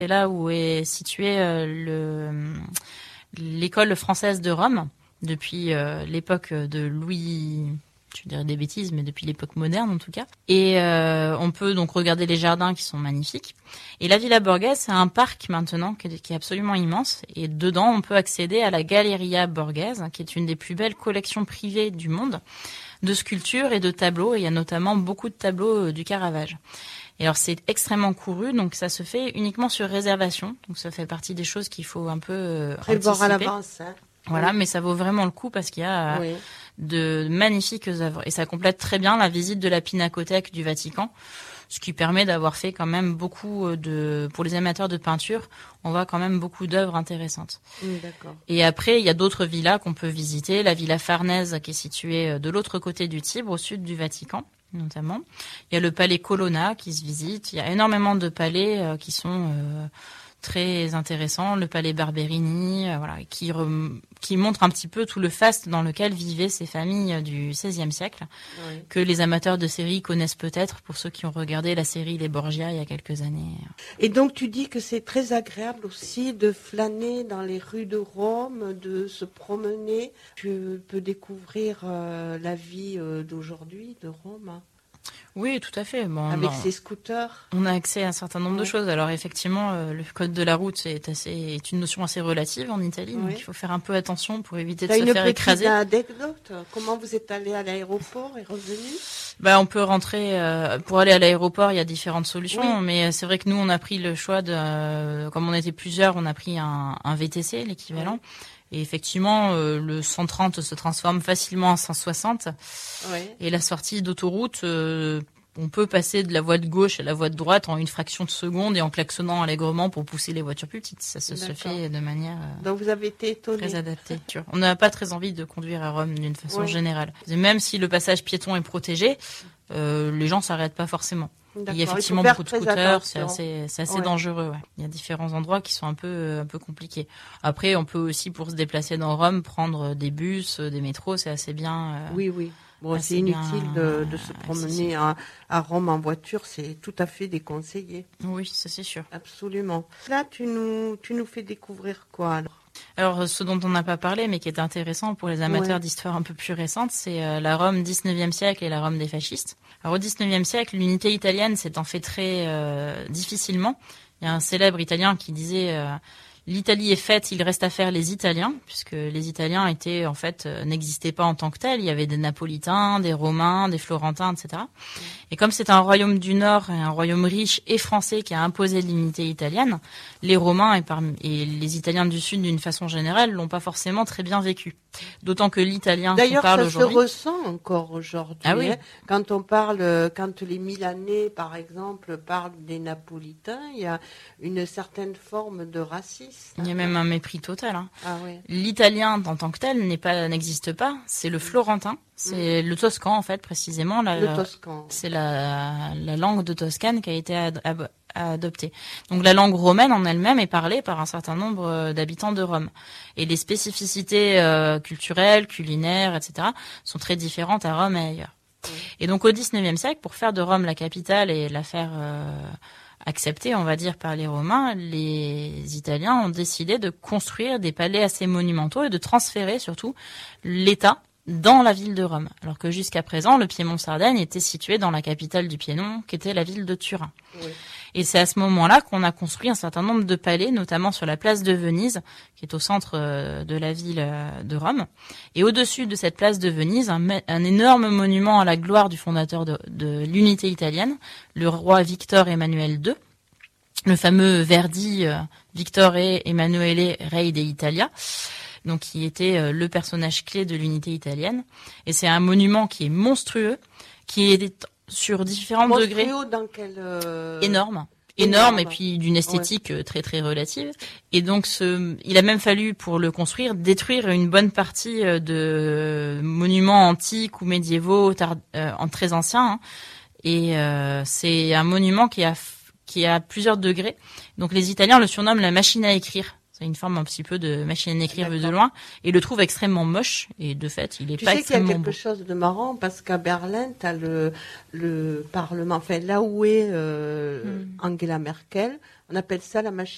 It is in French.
C'est là où est située l'école française de Rome depuis l'époque de Louis, je dirais des bêtises, mais depuis l'époque moderne en tout cas. Et on peut donc regarder les jardins qui sont magnifiques. Et la Villa Borghese, c'est un parc maintenant qui est absolument immense. Et dedans, on peut accéder à la Galleria Borghese, qui est une des plus belles collections privées du monde de sculptures et de tableaux. Et il y a notamment beaucoup de tableaux du Caravage. Et alors c'est extrêmement couru, donc ça se fait uniquement sur réservation. Donc ça fait partie des choses qu'il faut un peu prévoir à l'avance. Hein. Voilà, oui. Mais ça vaut vraiment le coup parce qu'il y a de magnifiques œuvres. Et ça complète très bien la visite de la Pinacothèque du Vatican, ce qui permet d'avoir fait quand même beaucoup pour les amateurs de peinture, on voit quand même beaucoup d'œuvres intéressantes. D'accord. Et après, il y a d'autres villas qu'on peut visiter. La Villa Farnèse qui est située de l'autre côté du Tibre, au sud du Vatican. Notamment. Il y a le palais Colonna qui se visite. Il y a énormément de palais qui sont très intéressants. Le palais Barberini, voilà, qui montre un petit peu tout le faste dans lequel vivaient ces familles du XVIe siècle, que les amateurs de séries connaissent peut-être pour ceux qui ont regardé la série Les Borgia il y a quelques années. Et donc tu dis que c'est très agréable aussi de flâner dans les rues de Rome, de se promener. Tu peux découvrir la vie d'aujourd'hui de Rome. Oui, tout à fait. Bon, avec ses scooters. On a accès à un certain nombre de choses. Alors effectivement, le code de la route est une notion assez relative en Italie, donc il faut faire un peu attention pour éviter de se faire écraser. T'as une petite anecdote ? Comment vous êtes allé à l'aéroport et revenu ? On peut rentrer pour aller à l'aéroport. Il y a différentes solutions, mais c'est vrai que nous on a pris le choix comme on était plusieurs, on a pris un VTC, l'équivalent. Et effectivement, le 130 se transforme facilement en 160. Et la sortie d'autoroute, on peut passer de la voie de gauche à la voie de droite en une fraction de seconde et en klaxonnant allègrement pour pousser les voitures plus petites. Ça se fait de manière donc vous avez été étonné. Très adaptée. On n'a pas très envie de conduire à Rome d'une façon générale. Et même si le passage piéton est protégé, les gens s'arrêtent pas forcément. Il y a effectivement beaucoup de scooters, c'est assez dangereux. Il y a différents endroits qui sont un peu compliqués. Après, on peut aussi, pour se déplacer dans Rome, prendre des bus, des métros, c'est assez bien. Oui. Bon, c'est inutile de se promener à Rome en voiture, c'est tout à fait déconseillé. Oui, ça c'est sûr. Absolument. Là, tu nous fais découvrir quoi alors, ce dont on n'a pas parlé, mais qui est intéressant pour les amateurs d'histoire un peu plus récente, c'est la Rome 19e siècle et la Rome des fascistes. Alors, au 19e siècle, l'unité italienne s'est infiltrée difficilement. Il y a un célèbre Italien qui disait l'Italie est faite, il reste à faire les Italiens, puisque les Italiens n'existaient pas en tant que tels. Il y avait des Napolitains, des Romains, des Florentins, etc. Et comme c'est un royaume du Nord, un royaume riche et français qui a imposé l'unité italienne, les Romains et les Italiens du Sud, d'une façon générale, l'ont pas forcément très bien vécu. D'autant que l'italien qu'on parle aujourd'hui... D'ailleurs, ça se ressent encore aujourd'hui. Ah oui. Quand les Milanais, par exemple, parlent des Napolitains, il y a une certaine forme de racisme. Il y a même un mépris total. Ah oui. L'italien en tant que tel n'existe pas. C'est le florentin. C'est le toscan, en fait, précisément. Le toscan. C'est la langue de Toscane qui a été adoptée. Donc la langue romaine en elle-même est parlée par un certain nombre d'habitants de Rome. Et les spécificités culturelles, culinaires, etc. sont très différentes à Rome et ailleurs. Et donc au XIXe siècle, pour faire de Rome la capitale et la faire acceptée, on va dire, par les Romains, les Italiens ont décidé de construire des palais assez monumentaux et de transférer surtout l'État dans la ville de Rome. Alors que jusqu'à présent, le Piémont-Sardaigne était situé dans la capitale du Piémont, qui était la ville de Turin. Oui. Et c'est à ce moment-là qu'on a construit un certain nombre de palais, notamment sur la place de Venise, qui est au centre de la ville de Rome. Et au-dessus de cette place de Venise, un énorme monument à la gloire du fondateur de l'unité italienne, le roi Victor Emmanuel II, le fameux Verdi Victor Emanuele Re d'Italia, donc qui était le personnage clé de l'unité italienne. Et c'est un monument qui est monstrueux, qui est sur différents degrés. Dans quel énorme, et puis d'une esthétique très très relative. Et donc il a même fallu, pour le construire, détruire une bonne partie de monuments antiques ou médiévaux très anciens. Et c'est un monument qui a plusieurs degrés. Donc les Italiens le surnomment la machine à écrire. C'est une forme un petit peu de machine à écrire vu de loin, et le trouve extrêmement moche, et de fait, il est pas extrêmement beau. Tu sais qu'il y a quelque chose de marrant, parce qu'à Berlin, tu as le Parlement, là où est Angela Merkel, on appelle ça la machine